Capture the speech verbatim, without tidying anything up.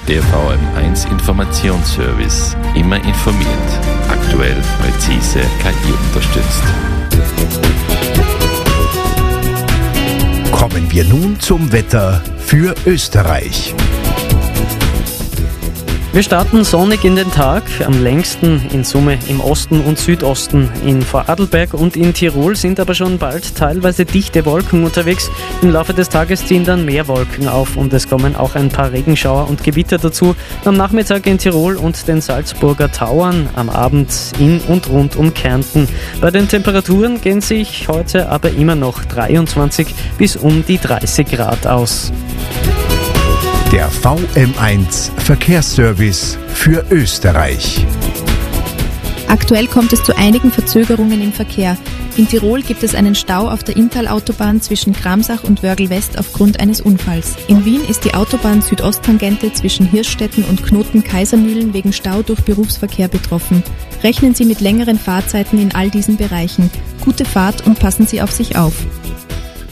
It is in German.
Der V M eins Informationsservice. Immer informiert. Aktuell, präzise, K I unterstützt. Kommen wir nun zum Wetter für Österreich. Wir starten sonnig in den Tag, am längsten in Summe im Osten und Südosten. In Vorarlberg und in Tirol sind aber schon bald teilweise dichte Wolken unterwegs. Im Laufe des Tages ziehen dann mehr Wolken auf und es kommen auch ein paar Regenschauer und Gewitter dazu. Am Nachmittag in Tirol und den Salzburger Tauern, am Abend in und rund um Kärnten. Bei den Temperaturen gehen sich heute aber immer noch dreiundzwanzig bis um die dreißig Grad aus. Der V M eins Verkehrsservice für Österreich. Aktuell kommt es zu einigen Verzögerungen im Verkehr. In Tirol gibt es einen Stau auf der Inntal-Autobahn zwischen Kramsach und Wörgl West aufgrund eines Unfalls. In Wien ist die Autobahn Südosttangente zwischen Hirschstetten und Knoten-Kaisermühlen wegen Stau durch Berufsverkehr betroffen. Rechnen Sie mit längeren Fahrzeiten in all diesen Bereichen. Gute Fahrt und passen Sie auf sich auf.